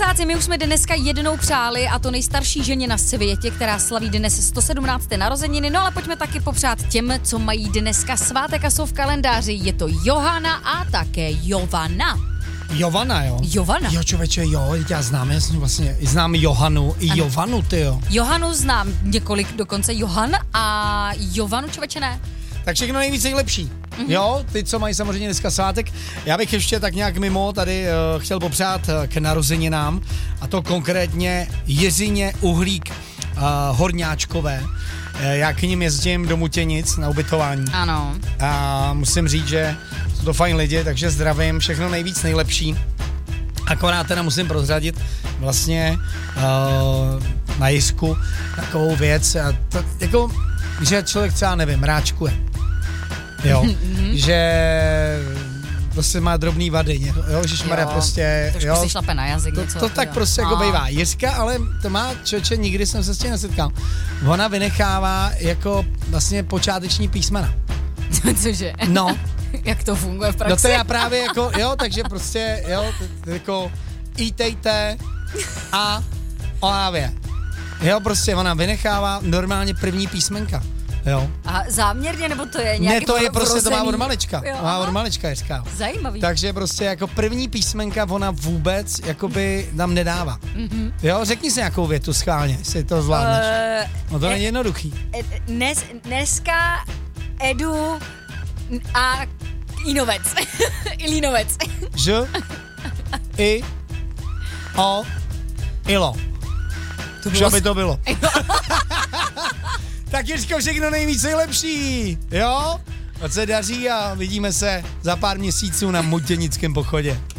Denesáci, my už jsme dneska jednou přáli, a to nejstarší ženě na světě, která slaví dnes 117. narozeniny, no ale pojďme taky popřát těm, co mají dneska svátek a jsou v kalendáři. Je to Johana a také Jovana. Jovana, jo? Jovana. Jo, člověče, jo, já znám, já jsem vlastně, znám Johanu i Jovanu, tyjo. Johanu znám několik, dokonce Johan, a Jovanu, člověče, ne. Tak všechno nejvíc nejlepší. Jo, ty, co mají samozřejmě dneska svátek. Já bych ještě tak nějak mimo tady chtěl popřát k narozeninám, a to konkrétně Jiřině Uhlík Horňáčkové. Já k ním jezdím do Mutěnic na ubytování. Ano. A musím říct, že jsou to fajn lidi, takže zdravím, všechno nejvíc nejlepší. Akorát teda musím prozradit vlastně na Jisku takovou věc, a to, jako, že člověk třeba, nevím, ráčkuje. Jo, že prostě má drobný vady, jo, ježišmarja, prostě, trošku jo. si šlape na jazyk, něco. To tak prostě jako bývá. Jiska, ale to má, člověče, nikdy jsem se s tím nesetkal. Ona vynechává jako vlastně počáteční písmena. Cože? No. Jak to funguje v praxi? No to já právě jako, jo, takže prostě, jo, jako ítejte a Olávě. Jo, prostě ona vynechává normálně první písmenka. Jo. A záměrně, nebo to je nějaký... Ne, to je prostě, vrozený? to má od malička. Jo. Má od malička, Jiska. Zajímavý. Takže prostě jako první písmenka ona vůbec jakoby nám nedává. Jo, řekni si nějakou větu schválně, jestli to zvládneš. No to není jednoduchý. Dneska Edu a Inovec. Ilínovec. Ž, I, O, Ilo. Už aby to bylo. Tak Jiřko, všechno nejvíc nejlepší, jo? Ať se daří a vidíme se za pár měsíců na Mutěnickém pochodě.